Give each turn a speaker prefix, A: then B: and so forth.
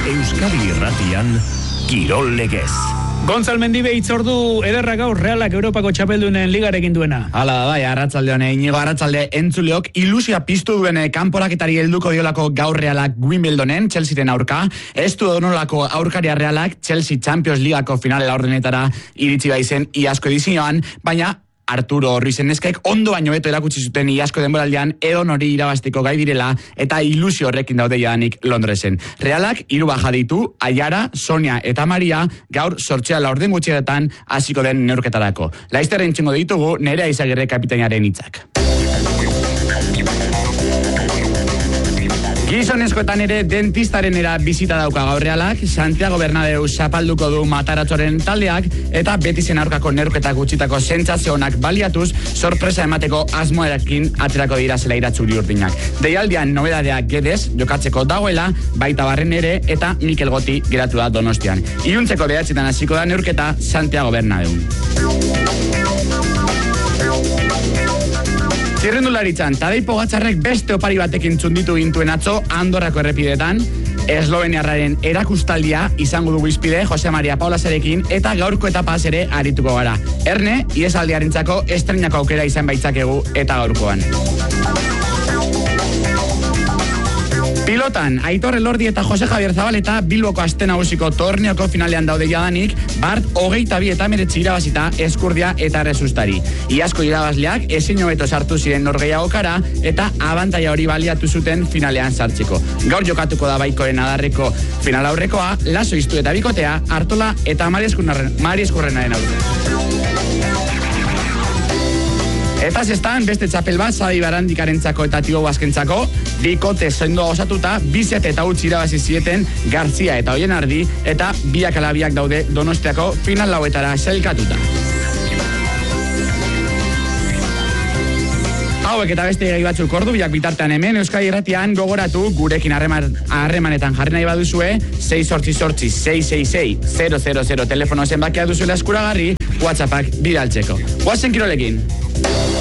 A: Euskadi Irratian, Kirol Legez.
B: Gontzal Mendibe itzordu ederra gaur Realak Europako txapeldunen ligarekin duena.
C: Hala da, bai, arratsalde hone, Inigo arratsalde entzuleok ilusia piztu duen kanporaketari helduko diolako gaur Realak Wimbledonen, Chelsearen aurka, ez du donolako aurkaria Realak Chelsea Champions Leagueako finale laurdenetara iritsi baizen iazko edizioan, baina Arturo Ruizen neskek ondo baino beto erakutsi zuten iazko denboraldian edonori irabazteko gai direla eta ilusio horrekin daude jadanik Londresen. Realak 3 baja ditu, Aiara, Sonia eta Maria gaur 8 gutxietan hasiko den neurketarako. Laizter entzungo ditugu Nerea Izagirre kapitainaren hitzak. Gizonezkoetan ere dentistaren era bizita dauka gaur Realak, Santiago Bernabeu zapalduko du Mataratzoren taldeak eta Betisen aurkako neurketak gutxitako sentsazio onak baliatuz sorpresa emateko asmoarekin aterako dira zelaira txuri-urdinak. Deialdian nobedadeak Gedez jokatzeko dagoela, baita Barren ere eta Mikel Goti geratu da Donostian. Iluntzeko 9 hasiko da neurketa Santiago Bernabeu. Txirrindularitzan, Tadej Pogačarrek beste opari batekin txunditu gintuen atzo Andorrako errepidetan, esloveniarraren erakustaldia izango dugu izpide Jose Maria Paulaserekin eta gaurko etapaz ere arituko gara. Erne, iesaldiarentzako estrenako aukera izan baitzakegu eta gaurkoan. Pilotan, Aitor Elordi eta Jose Javier Zabaleta Bilboko Aste Nagusiko torneoko finalean daude jadanik, Bart 22 irabazita Eskurdia eta Resustari. Iazko irabazleak ezin hobeto sartu ziren norgehiagokara eta abantaila hori baliatu zuten finalean sartzeko. Gaur jokatuko da Baikoren adarreko final aurrekoa, Laso Iztu eta Bikotea, Artola eta Mari Eskurrenaren aurre. Eta zestan, beste txapel bat, Zabi Barandikarentzako eta Tibo Baskentzako, bikote zendoa osatuta, bizet eta utzi irabazi zieten Garzia eta Oienardi, eta biak alabiak daude Donostiako final lauetara sailkatuta. Hauek eta beste gai batzuk ordu biak bitartean hemen Euskadi Irratian gogoratu gurekin harremanetan jarri nahi baduzue 688-666-000 telefono zenbakia duzuela eskuragarri WhatsAppak bidaltzeko. Guazen kirolekin!